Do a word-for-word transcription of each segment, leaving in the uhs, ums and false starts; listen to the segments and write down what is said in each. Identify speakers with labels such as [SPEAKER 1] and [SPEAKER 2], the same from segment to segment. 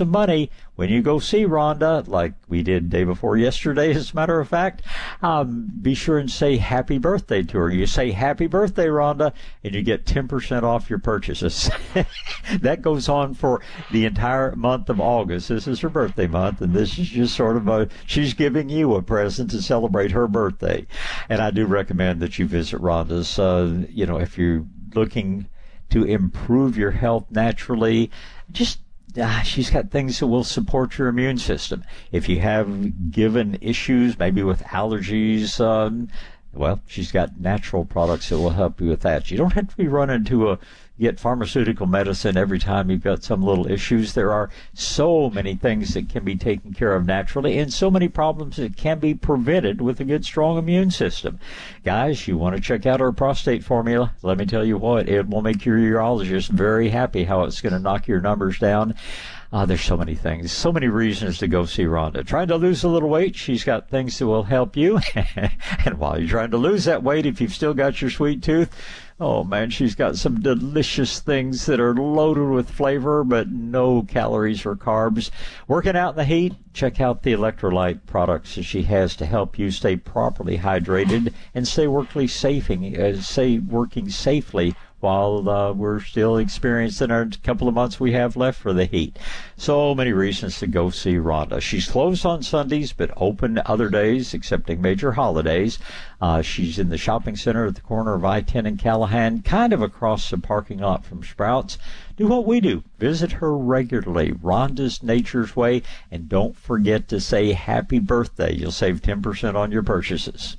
[SPEAKER 1] some money, when you go see Rhonda, like we did day before yesterday, as a matter of fact, um, be sure and say happy birthday to her. You say happy birthday, Rhonda, and you get ten percent off your purchases. That goes on for the entire month of August. This is her birthday month, and this is just sort of a, she's giving you a present to celebrate her birthday. And I do recommend that you visit Rhonda's, uh, you know, if you're looking to improve your health naturally, just Ah, she's got things that will support your immune system. If you have given issues, maybe with allergies, um, well, she's got natural products that will help you with that. You don't have to be running to a get pharmaceutical medicine every time you've got some little issues. There are so many things that can be taken care of naturally, and so many problems that can be prevented with a good, strong immune system. Guys, you want to check out our prostate formula? Let me tell you what, it will make your urologist very happy how it's going to knock your numbers down. Uh, there's so many things, so many reasons to go see Rhonda. Trying to lose a little weight, she's got things that will help you. And while you're trying to lose that weight, if you've still got your sweet tooth, oh man, she's got some delicious things that are loaded with flavor, but no calories or carbs. Working out in the heat, check out the electrolyte products that she has to help you stay properly hydrated and stay working safely, uh, stay working safely while uh, we're still experiencing our couple of months we have left for the heat. So many reasons to go see Rhonda. She's closed on Sundays, but open other days, excepting major holidays. Uh, she's in the shopping center at the corner of I ten and Callahan, kind of across the parking lot from Sprouts. Do what we do. Visit her regularly, Rhonda's Nature's Way, and don't forget to say happy birthday. You'll save ten percent on your purchases.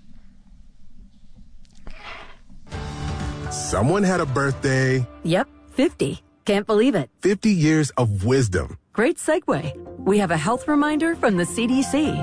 [SPEAKER 2] Someone had a birthday.
[SPEAKER 3] Yep, fifty. Can't believe it.
[SPEAKER 2] fifty years of wisdom.
[SPEAKER 3] Great segue. We have a health reminder from the C D C.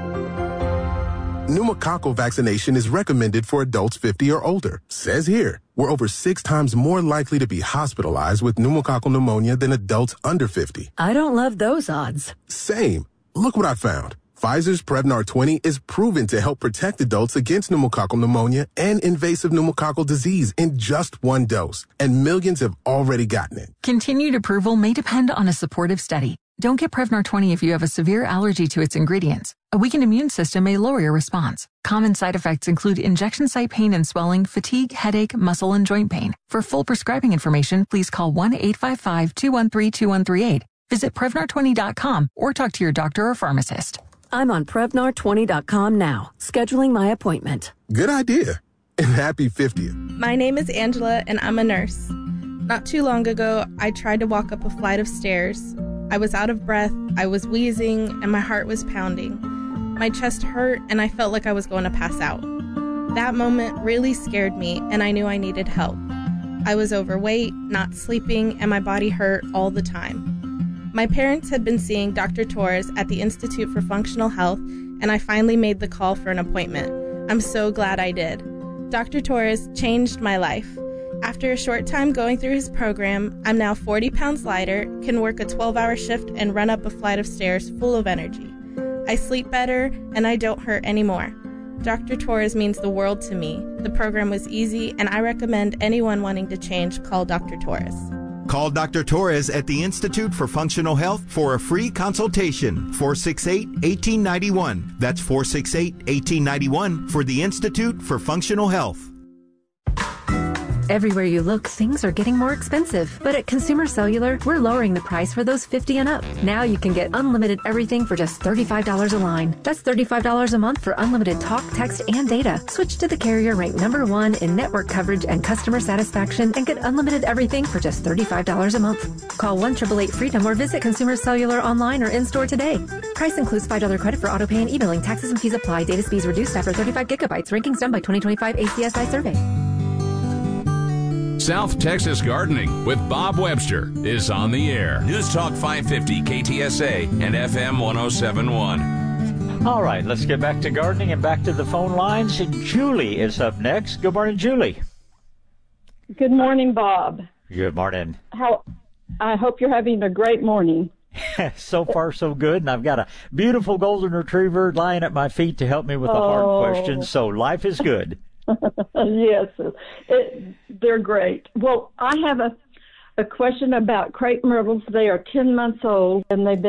[SPEAKER 2] Pneumococcal vaccination is recommended for adults fifty or older. Says here, we're over six times more likely to be hospitalized with pneumococcal pneumonia than adults under fifty.
[SPEAKER 3] I don't love those odds.
[SPEAKER 2] Same. Look what I found. Pfizer's Prevnar twenty is proven to help protect adults against pneumococcal pneumonia and invasive pneumococcal disease in just one dose, and millions have already gotten it.
[SPEAKER 4] Continued approval may depend on a supportive study. Don't get Prevnar twenty if you have a severe allergy to its ingredients. A weakened immune system may lower your response. Common side effects include injection site pain and swelling, fatigue, headache, muscle, and joint pain. For full prescribing information, please call one eight five five, two one three, two one three eight. Visit Prevnar twenty dot com or talk to your doctor or pharmacist.
[SPEAKER 3] I'm on Prevnar twenty dot com now, scheduling my appointment.
[SPEAKER 2] Good idea. And happy fiftieth.
[SPEAKER 5] My name is Angela, and I'm a nurse. Not too long ago, I tried to walk up a flight of stairs. I was out of breath, I was wheezing, and my heart was pounding. My chest hurt, and I felt like I was going to pass out. That moment really scared me, and I knew I needed help. I was overweight, not sleeping, and my body hurt all the time. My parents had been seeing Doctor Torres at the Institute for Functional Health, and I finally made the call for an appointment. I'm so glad I did. Doctor Torres changed my life. After a short time going through his program, I'm now forty pounds lighter, can work a twelve-hour shift, and run up a flight of stairs full of energy. I sleep better, and I don't hurt anymore. Doctor Torres means the world to me. The program was easy, and I recommend anyone wanting to change call Doctor Torres.
[SPEAKER 6] Call Doctor Torres at the Institute for Functional Health for a free consultation. four six eight, one eight nine one. That's four six eight, one eight nine one for the Institute for Functional Health.
[SPEAKER 7] Everywhere you look, things are getting more expensive. But at Consumer Cellular, we're lowering the price for those fifty and up. Now you can get unlimited everything for just thirty-five dollars a line. That's thirty-five dollars a month for unlimited talk, text, and data. Switch to the carrier ranked number one in network coverage and customer satisfaction and get unlimited everything for just thirty-five dollars a month. Call one eight eight eight freedom or visit Consumer Cellular online or in-store today. Price includes five dollars credit for auto pay and e-billing. Taxes and fees apply. Data speeds reduced after thirty-five gigabytes. Rankings done by twenty twenty-five A C S I survey.
[SPEAKER 8] South Texas Gardening with Bob Webster is on the air. News Talk five fifty K T S A and F M one oh seven point one.
[SPEAKER 1] All right, let's get back to gardening and back to the phone lines. Julie is up next. Good morning, Julie.
[SPEAKER 9] Good morning, Bob.
[SPEAKER 1] Good morning.
[SPEAKER 9] How? I hope you're having a great morning.
[SPEAKER 1] So far, so good. And I've got a beautiful golden retriever lying at my feet to help me with the
[SPEAKER 9] oh.
[SPEAKER 1] hard questions. So life is good.
[SPEAKER 9] Yes, it, they're great. Well, I have a, a question about crepe myrtles. They are ten months old, and they've been